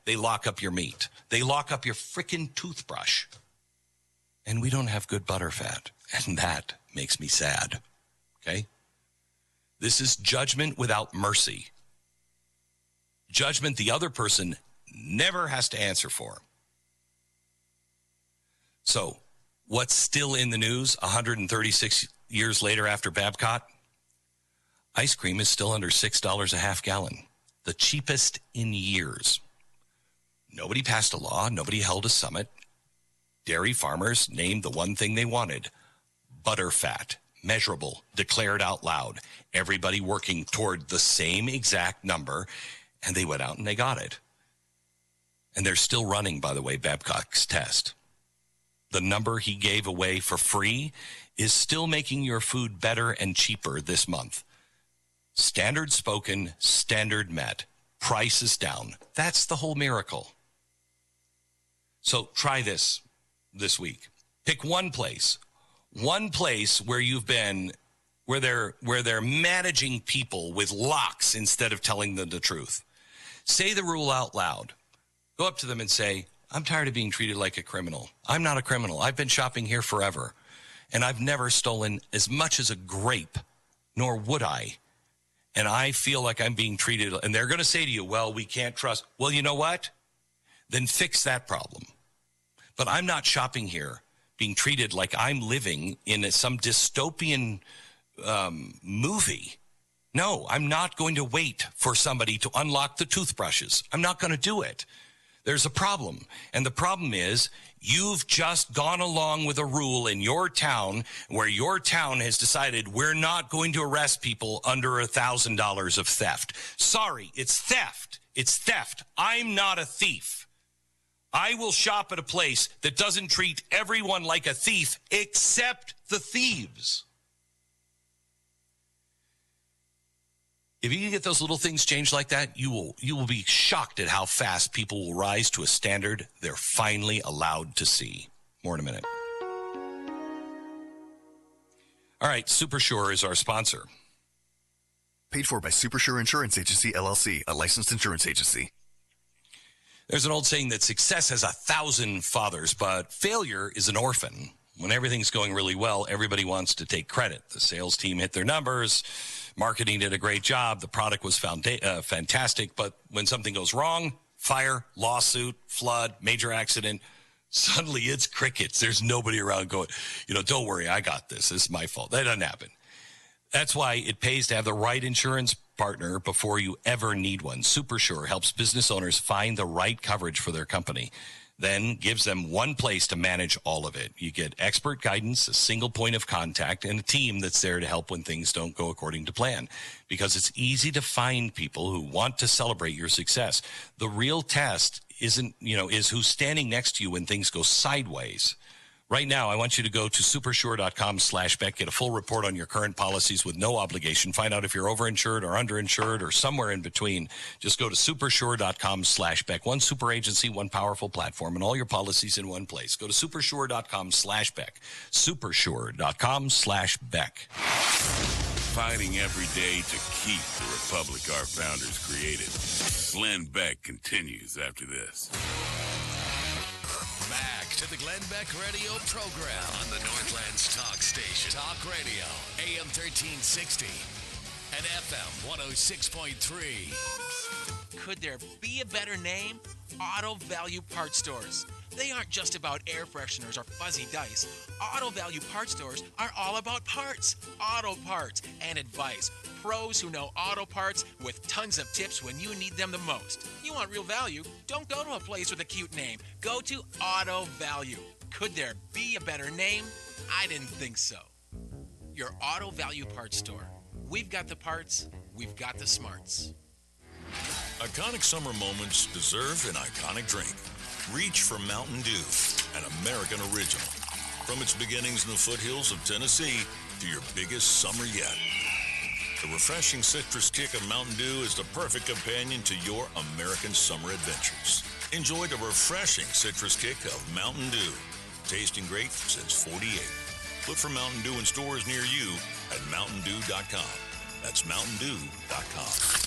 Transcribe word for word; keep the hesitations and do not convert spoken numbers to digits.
They lock up your meat. They lock up your frickin' toothbrush. And we don't have good butter fat. And that makes me sad. Okay? This is judgment without mercy. Judgment the other person never has to answer for. So, what's still in the news one hundred thirty-six years later after Babcock? Ice cream is still under six dollars a half gallon. The cheapest in years. Nobody passed a law. Nobody held a summit. Dairy farmers named the one thing they wanted. Butter fat. Measurable. Declared out loud. Everybody working toward the same exact number. And they went out and they got it. And they're still running, by the way, Babcock's test. The number he gave away for free is still making your food better and cheaper this month. Standard spoken, standard met. Price is down. That's the whole miracle. So try this this week. Pick one place. One place where you've been, where they're, where they're managing people with locks instead of telling them the truth. Say the rule out loud. Go up to them and say, I'm tired of being treated like a criminal. I'm not a criminal. I've been shopping here forever. And I've never stolen as much as a grape, nor would I. And I feel like I'm being treated, and they're going to say to you, well, we can't trust. Well, you know what? Then fix that problem. But I'm not shopping here being treated like I'm living in a, some dystopian um, movie. No, I'm not going to wait for somebody to unlock the toothbrushes. I'm not going to do it. There's a problem. And the problem is you've just gone along with a rule in your town where your town has decided we're not going to arrest people under one thousand dollars of theft. Sorry, it's theft. It's theft. I'm not a thief. I will shop at a place that doesn't treat everyone like a thief except the thieves. If you can get those little things changed like that, you will you will be shocked at how fast people will rise to a standard they're finally allowed to see. More in a minute. All right, Supersure is our sponsor. Paid for by Supersure Insurance Agency, L L C, a licensed insurance agency. There's an old saying that success has a thousand fathers, but failure is an orphan. When everything's going really well, everybody wants to take credit. The sales team hit their numbers. Marketing did a great job. The product was found, uh, fantastic. But when something goes wrong, fire, lawsuit, flood, major accident, suddenly it's crickets. There's nobody around going, you know, don't worry, I got this. This is my fault. That doesn't happen. That's why it pays to have the right insurance partner before you ever need one. Supersure helps business owners find the right coverage for their company, then gives them one place to manage all of it. You get expert guidance, a single point of contact, and a team that's there to help when things don't go according to plan. Because it's easy to find people who want to celebrate your success. The real test isn't, you know, is who's standing next to you when things go sideways. Right now, I want you to go to supersure.com slash Beck, get a full report on your current policies with no obligation. Find out if you're overinsured or underinsured or somewhere in between. Just go to supersure.com slash Beck. One super agency, one powerful platform, and all your policies in one place. Go to supersure.com slash Beck. Supersure.com slash Beck. Fighting every day to keep the republic our founders created. Glenn Beck continues after this. Back to the Glenn Beck Radio program on the Northlands Talk Station. Talk Radio, A M thirteen sixty and F M one oh six point three. Could there be a better name? Auto Value Parts Stores. They aren't just about air fresheners or fuzzy dice. Auto Value Parts Stores are all about parts, auto parts, and advice. Pros who know auto parts with tons of tips when you need them the most. You want real value? Don't go to a place with a cute name. Go to Auto Value. Could there be a better name? I didn't think so. Your Auto Value Parts Store. We've got the parts. We've got the smarts. Iconic summer moments deserve an iconic drink. Reach for Mountain Dew, an American original. From its beginnings in the foothills of Tennessee to your biggest summer yet. The refreshing citrus kick of Mountain Dew is the perfect companion to your American summer adventures. Enjoy the refreshing citrus kick of Mountain Dew. Tasting great since forty-eight. Look for Mountain Dew in stores near you at mountain dew dot com. That's mountain dew dot com.